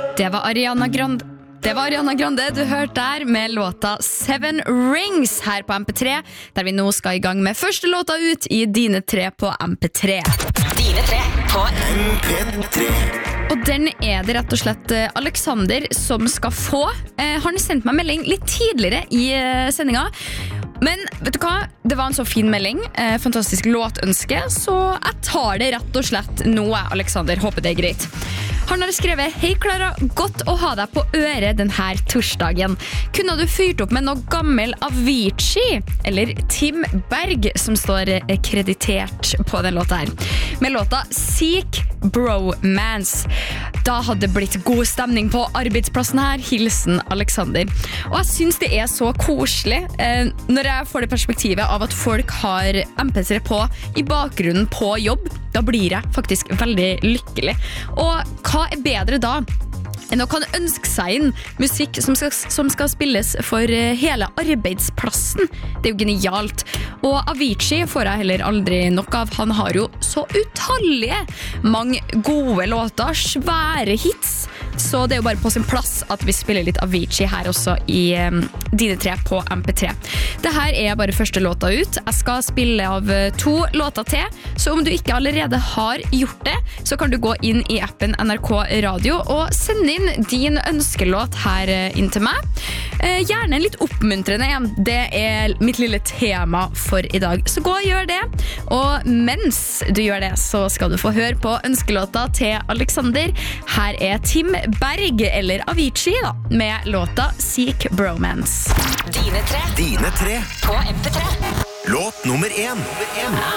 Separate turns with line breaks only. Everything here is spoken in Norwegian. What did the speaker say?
Det var Ariana Grande du hørte der med låta Seven Rings her på MP3, der vi nå skal i gang med første låta ut i Dine 3 på MP3.
Dine 3 på MP3.
Og den er det rett og slett Alexander som skal få. Han sendte meg melding litt tidligere i sendinga. Men vet du hva? Det var en så fin melding, fantastisk låtønske, så jeg tar det rett og slett nå, Alexander. Håper det er greit. Han har skrevet: Hei Klara, godt å ha deg på øret denne torsdagen. Kunne du fyrt opp med noe gammel Avicii, eller Tim Berg, som står kreditert på den låta her, med låta Seek Bromance. Da hadde det blitt god stemning på arbeidsplassen her. Hilsen Alexander. Og jeg synes det er så koselig når jeg får det perspektivet av at folk har MP3 på i bakgrunnen på jobb. Da blir jeg faktisk veldig lykkelig. Og hva er bedre da enn å kan ønske seg inn musikk som skal spilles for hele arbeidsplassen? Det er jo genialt. Og Avicii får jeg heller aldri nok av. Han har jo så utallige mange gode låter, svære hits. Så det er jo bare på sin plass at vi spiller litt Avicii her også i Dine 3 på MP3. Dette er bare første låta ut. Jeg skal spille av 2 låter til, så om du ikke allerede har gjort det, så kan du gå inn i appen NRK Radio og sende inn din ønskelåt her inn til meg. Gjerne litt oppmuntrende igjen. Det er mitt lille tema for i dag. Så gå og gjør det. Og mens du gjør det, så skal du få høre på ønskelåta til Alexander. Her er Tim Berg, eller Avicii da, med låta Seek Bromance.
Dine 3
Dine 3
på MP3.
Låt nummer 1.